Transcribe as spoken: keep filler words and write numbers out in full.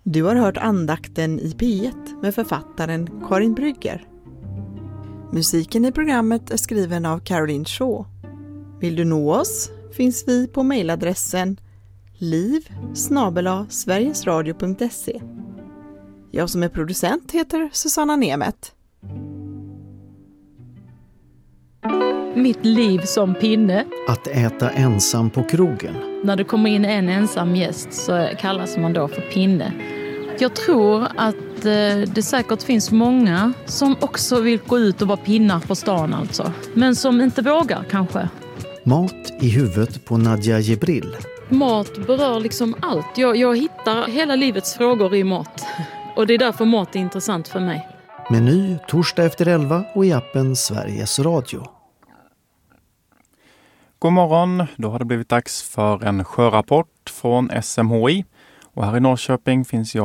Du har hört andakten i P ett med författaren Karin Brygger. Musiken i programmet är skriven av Caroline Shaw. Vill du nå oss finns vi på mejladressen liv snabel-a sverigesradio punkt se. Jag som är producent heter Susanna Nemet. Mitt liv som pinne. Att äta ensam på krogen. När det kommer in en ensam gäst så kallas man då för pinne. Jag tror att eh, det säkert finns många som också vill gå ut och vara pinnar på stan alltså. Men som inte vågar kanske. Mat i huvudet på Nadja Jibril. Mat berör liksom allt. Jag, jag hittar hela livets frågor i mat. Och det är därför mat är intressant för mig. Meny torsdag efter elva och i appen Sveriges Radio. God morgon, då har det blivit dags för en sjörapport från S M H I. Och här i Norrköping finns jag